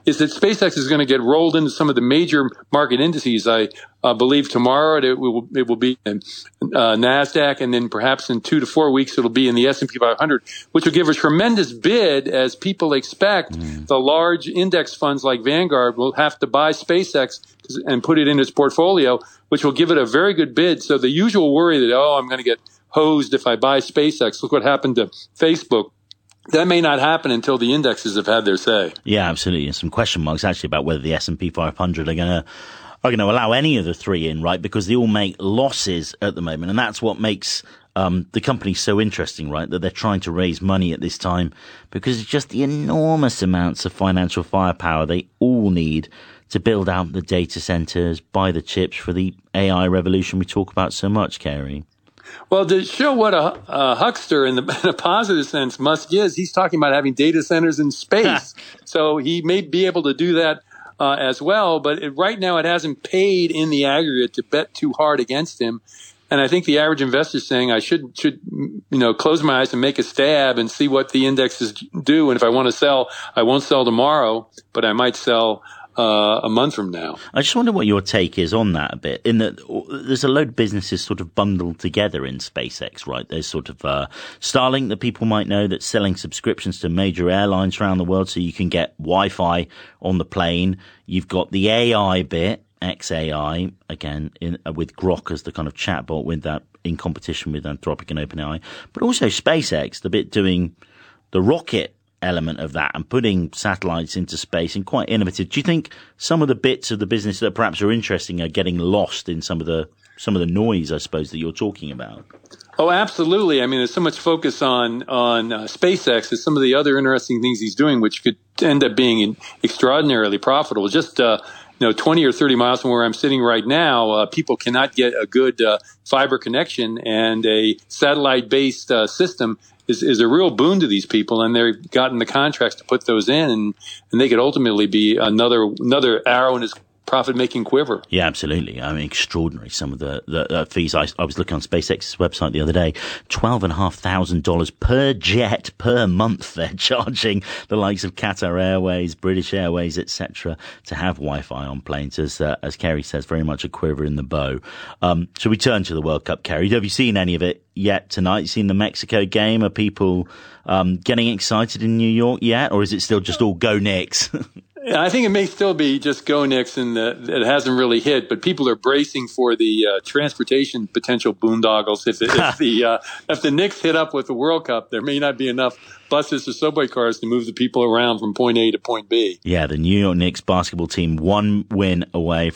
is that SpaceX is going to get rolled into some of the major market indices. I believe tomorrow it will be in NASDAQ, and then perhaps in 2 to 4 weeks it'll be in the S&P 500, which will give a tremendous bid as people expect the large index funds like Vanguard will have to buy SpaceX and put it in its portfolio, which will give it a very good bid. So the usual worry that, I'm going to get hosed if I buy SpaceX. Look what happened to Facebook. That may not happen until the indexes have had their say. Yeah, absolutely. And some question marks actually about whether the S&P 500 are going to allow any of the three in, right? Because they all make losses at the moment. And that's what makes the company so interesting, right? That they're trying to raise money at this time because it's just the enormous amounts of financial firepower they all need to build out the data centers, buy the chips for the AI revolution we talk about so much, Kerry. Well, to show what a huckster in a positive sense Musk is, he's talking about having data centers in space. So he may be able to do that as well. But right now it hasn't paid in the aggregate to bet too hard against him. And I think the average investor is saying I should close my eyes and make a stab and see what the indexes do. And if I want to sell, I won't sell tomorrow, but I might sell a month from now. I just wonder what your take is on that a bit, in that there's a load of businesses sort of bundled together in SpaceX, right? There's sort of Starlink that people might know that's selling subscriptions to major airlines around the world so you can get Wi-Fi on the plane. You've got the AI bit, XAI, again, with Grok as the kind of chatbot with that in competition with Anthropic and OpenAI, but also SpaceX, the bit doing the rocket element of that and putting satellites into space and quite innovative. Do you think some of the bits of the business that perhaps are interesting are getting lost in some of the noise, I suppose, that you're talking about? Oh, absolutely. I mean, there's so much focus on SpaceX and some of the other interesting things he's doing, which could end up being extraordinarily profitable. Just 20 or 30 miles from where I'm sitting right now, people cannot get a good fiber connection, and a satellite-based system is a real boon to these people, and they've gotten the contracts to put those in, and they could ultimately be another arrow in his profit-making quiver. Yeah, absolutely. I mean, extraordinary. Some of the fees. I was looking on SpaceX's website the other day. $12,500 per jet per month. They're charging the likes of Qatar Airways, British Airways, etc., to have Wi-Fi on planes. As Kerry says, very much a quiver in the bow. Shall we turn to the World Cup, Kerry? Have you seen any of it yet tonight? You seen the Mexico game? Are people getting excited in New York yet, or is it still just all go Knicks? I think it may still be just go Knicks, and it hasn't really hit, but people are bracing for the transportation potential boondoggles. If the Knicks hit up with the World Cup, there may not be enough buses or subway cars to move the people around from point A to point B. Yeah, the New York Knicks basketball team 1 win away from